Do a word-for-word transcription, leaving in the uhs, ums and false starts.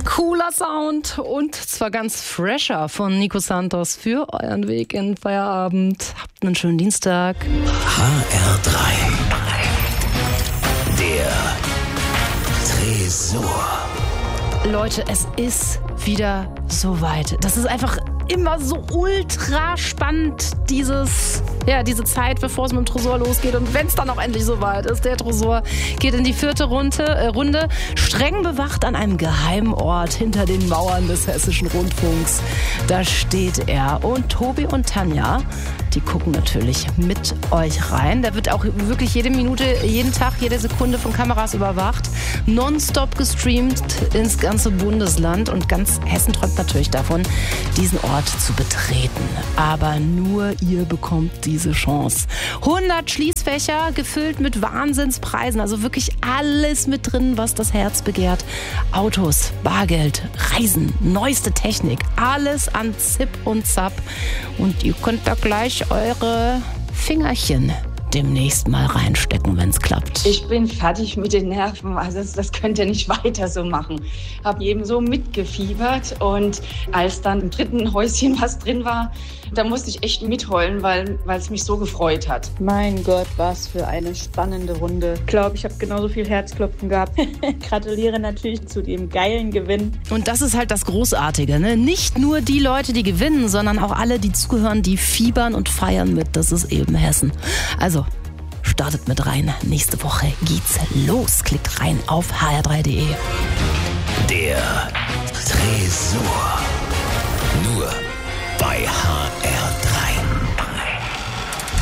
Cooler Sound und zwar ganz fresher von Nico Santos für euren Weg in Feierabend. Habt einen schönen Dienstag. H R drei. Der Tresor. Leute, es ist wieder soweit. Das ist einfach immer so ultra spannend, dieses, ja, diese Zeit, bevor es mit dem Tresor losgeht. Und wenn es dann auch endlich soweit ist, der Tresor geht in die vierte Runde, äh, Runde, streng bewacht an einem geheimen Ort hinter den Mauern des Hessischen Rundfunks. Da steht er. Und Tobi und Tanja, die gucken natürlich mit euch rein. Da wird auch wirklich jede Minute, jeden Tag, jede Sekunde von Kameras überwacht. Nonstop gestreamt ins ganze Bundesland. Und ganz Hessen träumt natürlich davon, diesen Ort zu betreten. Aber nur ihr bekommt diese Chance. hundert Schließfächer, gefüllt mit Wahnsinnspreisen. Also wirklich alles mit drin, was das Herz begehrt. Autos, Bargeld, Reisen, neueste Technik. Alles an Zip und Zap. Und ihr könnt da gleich eure Fingerchen demnächst mal reinstecken, wenn es klappt. Ich bin fertig mit den Nerven. Also das, das könnt ihr nicht weiter so machen. Hab eben so mitgefiebert und als dann im dritten Häuschen was drin war, da musste ich echt mitheulen, weil weil es mich so gefreut hat. Mein Gott, was für eine spannende Runde. Ich glaube, ich habe genauso viel Herzklopfen gehabt. Gratuliere natürlich zu dem geilen Gewinn. Und das ist halt das Großartige, ne? Nicht nur die Leute, die gewinnen, sondern auch alle, die zugehören, die fiebern und feiern mit. Das ist eben Hessen. Also startet mit rein. Nächste Woche geht's los. Klickt rein auf h r drei punkt d e. Der Tresor. Nur bei H R drei.